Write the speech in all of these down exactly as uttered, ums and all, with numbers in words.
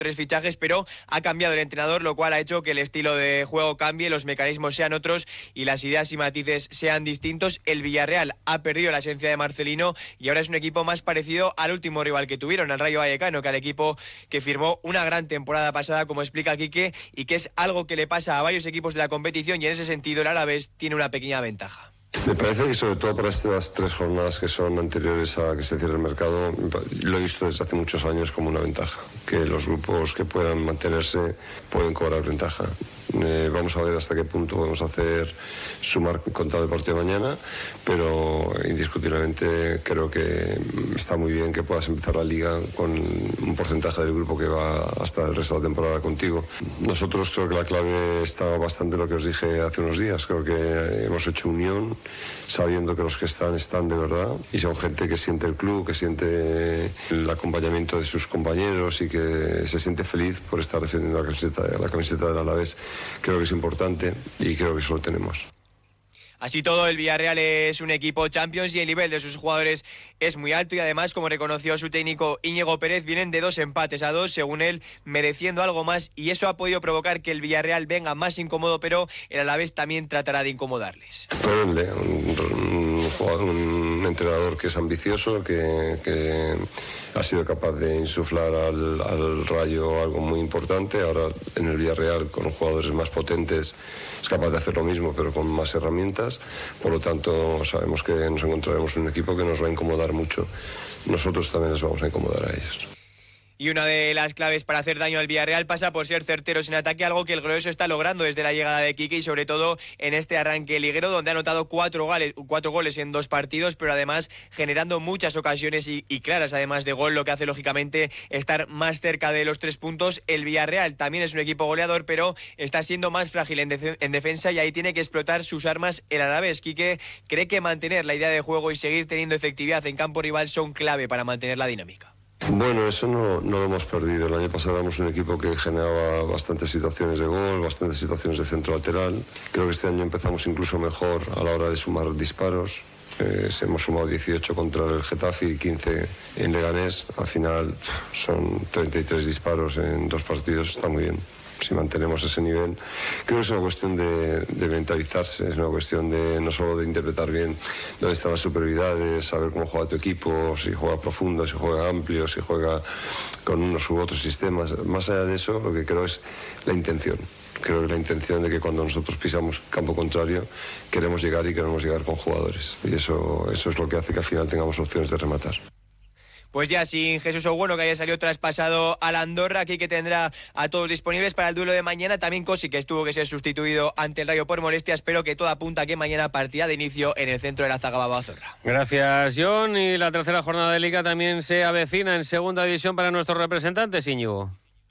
tres fichajes, pero ha cambiado el entrenador, lo cual ha hecho que el estilo de juego cambie, los mecanismos sean otros y las ideas y matices sean distintos. El Villarreal ha perdido la esencia de Marcelino y ahora es un equipo más parecido al último rival que tuvieron, al Rayo Vallecano, que al equipo que firmó una gran temporada pasada, como explica Quique, y que es algo que le pasa a varios equipos de la competición, y en ese sentido el Alavés tiene una pequeña ventaja. Me parece que sobre todo para estas tres jornadas que son anteriores a que se cierre el mercado, lo he visto desde hace muchos años como una ventaja, que los grupos que puedan mantenerse pueden cobrar ventaja. Eh, vamos a ver hasta qué punto podemos hacer sumar contra el partido de mañana, pero indiscutiblemente creo que está muy bien que puedas empezar la liga con un porcentaje del grupo que va hasta el resto de la temporada contigo. Nosotros creo que la clave está bastante en lo que os dije hace unos días. Creo que hemos hecho unión, sabiendo que los que están, están de verdad, y son gente que siente el club, que siente el acompañamiento de sus compañeros y que se siente feliz por estar defendiendo la camiseta, la camiseta del Alavés. Creo que es importante y creo que eso lo tenemos. Así todo, el Villarreal es un equipo Champions y el nivel de sus jugadores es muy alto, y además, como reconoció su técnico Íñigo Pérez, vienen de dos empates a dos, según él, mereciendo algo más, y eso ha podido provocar que el Villarreal venga más incómodo, pero el Alavés también tratará de incomodarles. Rebelde, un, un, jugador, un entrenador que es ambicioso, que, que ha sido capaz de insuflar al, al Rayo algo muy importante. Ahora en el Villarreal, con jugadores más potentes, es capaz de hacer lo mismo, pero con más herramientas. Por lo tanto, sabemos que nos encontraremos en un equipo que nos va a incomodar mucho. Nosotros también les vamos a incomodar a ellos. Y una de las claves para hacer daño al Villarreal pasa por ser certeros en ataque, algo que el glorioso está logrando desde la llegada de Quique, y sobre todo en este arranque liguero, donde ha anotado cuatro goles, cuatro goles en dos partidos, pero además generando muchas ocasiones y, y claras además de gol, lo que hace lógicamente estar más cerca de los tres puntos. El Villarreal también es un equipo goleador, pero está siendo más frágil en, def- en defensa, y ahí tiene que explotar sus armas el Alavés. Quique cree que mantener la idea de juego y seguir teniendo efectividad en campo rival son clave para mantener la dinámica. Bueno, eso no, no lo hemos perdido. El año pasado éramos un equipo que generaba bastantes situaciones de gol, bastantes situaciones de centro lateral. Creo que este año empezamos incluso mejor a la hora de sumar disparos. Eh, hemos sumado dieciocho contra el Getafe y quince en Leganés. Al final son treinta y tres disparos en dos partidos, está muy bien. Si mantenemos ese nivel, creo que es una cuestión de, de mentalizarse, es una cuestión de no solo de interpretar bien dónde están las superioridades, saber cómo juega tu equipo, si juega profundo, si juega amplio, si juega con unos u otros sistemas. Más allá de eso, lo que creo es la intención. Creo que la intención de que cuando nosotros pisamos campo contrario queremos llegar y queremos llegar con jugadores, y eso, eso es lo que hace que al final tengamos opciones de rematar. Pues ya sin Jesús Ogueno, que haya salido traspasado a la Andorra, aquí que tendrá a todos disponibles para el duelo de mañana. También Cosi, que tuvo que ser sustituido ante el Rayo por molestias, pero que todo apunta a que mañana partida de inicio en el centro de la zaga Babazorra. Gracias, John. Y la tercera jornada de Liga también se avecina en segunda división para nuestros representantes, Íñigo.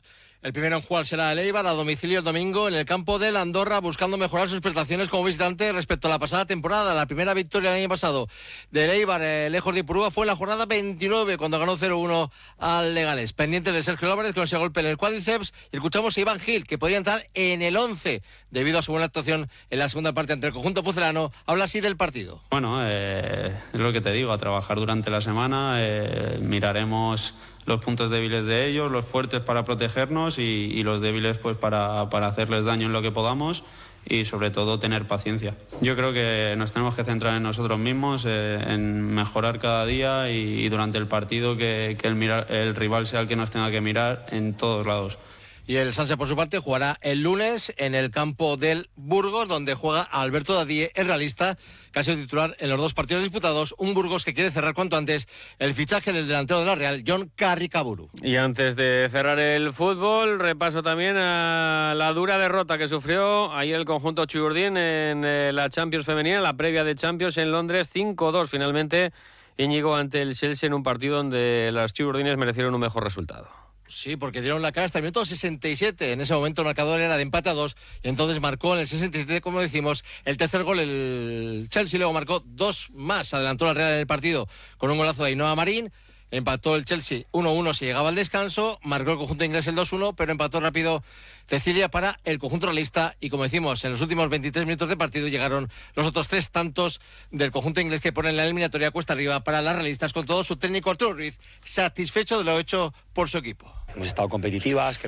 El primero en jugar será el Eibar a domicilio el domingo en el campo del Andorra, buscando mejorar sus prestaciones como visitante respecto a la pasada temporada. La primera victoria el año pasado del Eibar, eh, lejos de Ipurúa, fue en la jornada veintinueve, cuando ganó cero uno al Leganés. Pendiente de Sergio Álvarez con ese golpe en el cuádriceps, y escuchamos a Iván Gil, que podía entrar en el once debido a su buena actuación en la segunda parte ante el conjunto pucelano. Habla así del partido. Bueno, eh, es lo que te digo, a trabajar durante la semana, eh, miraremos los puntos débiles de ellos, los fuertes para protegernos y, y los débiles pues para, para hacerles daño en lo que podamos, y sobre todo tener paciencia. Yo creo que nos tenemos que centrar en nosotros mismos, eh, en mejorar cada día, y, y durante el partido que, que el, mirar, el rival sea el que nos tenga que mirar en todos lados. Y el Sanse, por su parte, jugará el lunes en el campo del Burgos, donde juega Alberto Dadie, el realista, que ha sido titular en los dos partidos disputados. Un Burgos que quiere cerrar cuanto antes el fichaje del delantero de la Real, John Carricaburu. Y antes de cerrar el fútbol, repaso también a la dura derrota que sufrió ayer el conjunto Churdin en la Champions femenina, la previa de Champions en Londres, cinco dos finalmente, Íñigo, ante el Chelsea, en un partido donde las Churdines merecieron un mejor resultado. Sí, porque dieron la cara hasta el minuto sesenta y siete. En ese momento el marcador era de empate a dos, y entonces marcó en el sesenta y siete, como decimos, el tercer gol el Chelsea. Luego marcó dos más, adelantó la Real en el partido con un golazo de Ainhoa Marín. Empató el Chelsea uno uno, se llegaba al descanso, marcó el conjunto inglés el dos uno, pero empató rápido Cecilia para el conjunto realista, y como decimos, en los últimos veintitrés minutos de partido llegaron los otros tres tantos del conjunto inglés, que ponen la eliminatoria cuesta arriba para las realistas, con todo su técnico Arturo Ruiz satisfecho de lo hecho por su equipo. Hemos estado competitivas.